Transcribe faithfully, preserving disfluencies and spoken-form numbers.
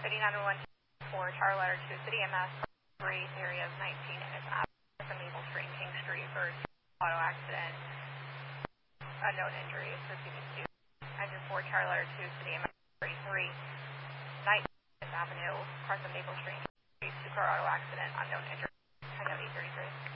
City nine one one for Tower Letter two City M S three area of nineteen and it's out from Maple Street, King Street for auto accident, unknown injuries, receiving two. Engine four Tower Letter two City M S three three nineteenth Avenue, across from Maple Street, two car auto accident, unknown injuries, unknown eight thirty-three.